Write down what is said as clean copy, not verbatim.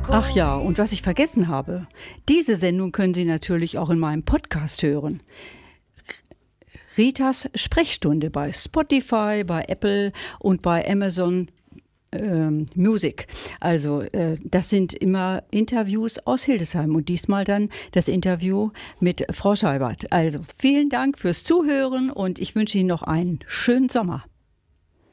Ach ja, und was ich vergessen habe, diese Sendung können Sie natürlich auch in meinem Podcast hören. Ritas Sprechstunde bei Spotify, bei Apple und bei Amazon Music. Also das sind immer Interviews aus Hildesheim und diesmal dann das Interview mit Frau Scheibert. Also vielen Dank fürs Zuhören und ich wünsche Ihnen noch einen schönen Sommer.